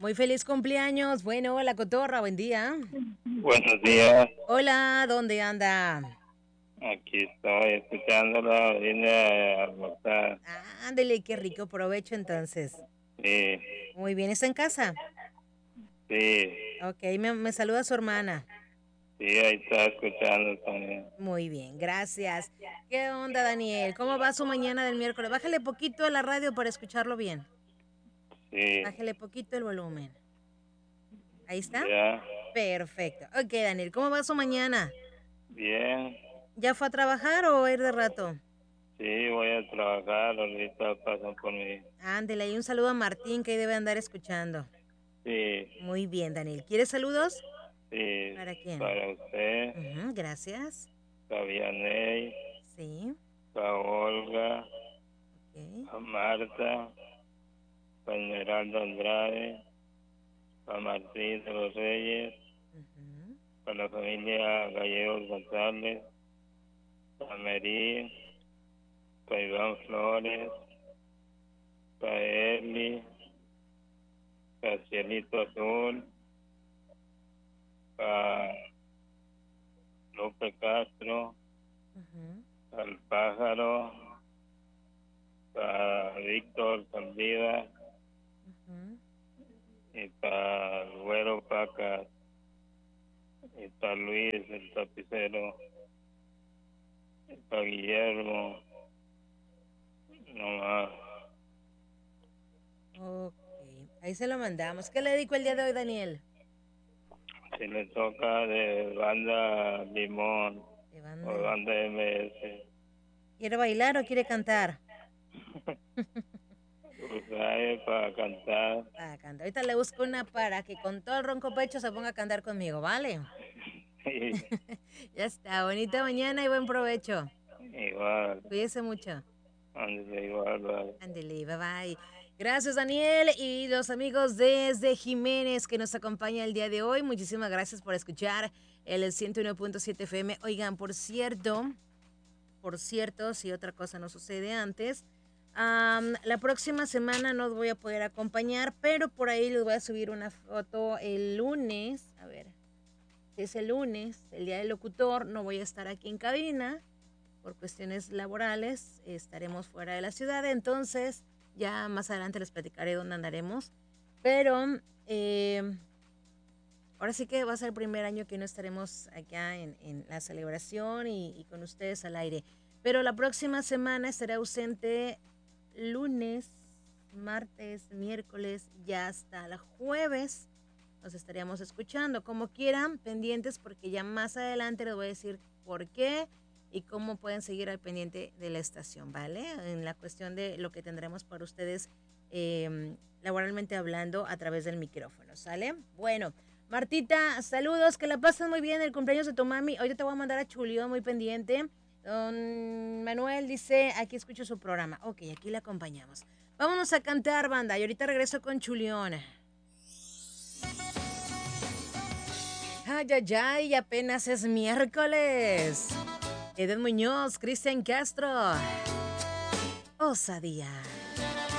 Muy feliz cumpleaños. Bueno, hola, Cotorra, buen día. Buenos días, Hola, ¿dónde anda? aquí estoy escuchándola, vine a almorzar. Ándele, qué rico provecho entonces. Sí, Muy bien, ¿está en casa? sí, Ok, me saluda su hermana. sí, ahí está escuchando también. Muy bien, gracias. ¿Qué onda, Daniel? ¿Cómo va su mañana del miércoles? Bájale poquito a la radio para escucharlo bien. Sí, Bájale poquito el volumen. ¿Ahí está? ya, Perfecto. Ok, Daniel, ¿cómo va su mañana? bien, ¿Ya fue a trabajar o va a ir de rato? sí, voy a trabajar, ahorita pasan por mí. Ándele, y un saludo a Martín que ahí debe andar escuchando. Sí, Muy bien, Daniel. ¿Quieres saludos? sí, ¿Para quién? para usted, Ujú, gracias. para Vianey, Sí, para Olga, ok. para Marta, para Esmeralda Andrade, para Martín de los Reyes, Ujú, para la familia Gallegos González, para Merí, para Iván Flores, para Eli, para Cielito Azul, para Lupe Castro, ujú, para El Pájaro, para Víctor Saldívar ujú. y para el Güero Paca y para Luis el Tapicero y para Guillermo, no más. Ok, ahí se lo mandamos. ¿Qué le dedico el día de hoy, Daniel? Si le toca de banda Limón De o banda. banda MS. ¿Quiere bailar o quiere cantar? Usae para cantar. Para cantar. Ahorita le busco una para que con todo el ronco pecho se ponga a cantar conmigo, ¿vale? Ya está. Bonita mañana y buen provecho. Igual, Cuídese mucho. ándale, igual, vale. Ándele, bye bye. Gracias, Daniel, y los amigos desde Jiménez que nos acompaña el día de hoy. Muchísimas gracias por escuchar el 101.7 FM. Oigan, por cierto, si otra cosa no sucede antes, la próxima semana no os voy a poder acompañar, pero por ahí les voy a subir una foto el lunes. A ver, si es el lunes, el día del locutor, no voy a estar aquí en cabina por cuestiones laborales, estaremos fuera de la ciudad, entonces ya más adelante les platicaré dónde andaremos, pero ahora sí que va a ser el primer año que no estaremos acá en la celebración y con ustedes al aire, pero la próxima semana estaré ausente lunes, martes, miércoles, ya hasta el jueves. Nos estaríamos escuchando. Como quieran, pendientes porque ya más adelante les voy a decir por qué y cómo pueden seguir al pendiente de la estación, ¿vale? En la cuestión de lo que tendremos para ustedes laboralmente hablando a través del micrófono, ¿sale? Bueno, Martita, saludos, que la pasen muy bien el cumpleaños de tu mami. Hoy te voy a mandar a Chulión muy pendiente. Don Manuel dice, aquí escucho su programa. Ok, aquí le acompañamos. Vámonos a cantar, banda, y ahorita regreso con Chulión. Ay, ay, ay, apenas es miércoles. Eden Muñoz, Cristian Castro. Osadía.